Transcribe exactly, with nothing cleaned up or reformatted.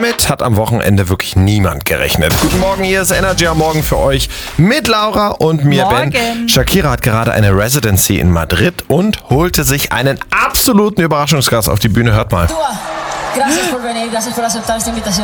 Damit hat am Wochenende wirklich niemand gerechnet. Guten Morgen, hier ist Energy am Morgen für euch mit Laura und mir, Morgen. Ben. Shakira hat gerade eine Residency in Madrid und holte sich einen absoluten Überraschungsgast auf die Bühne. Hört mal. Gracias por venir, gracias por aceptar esta invitación.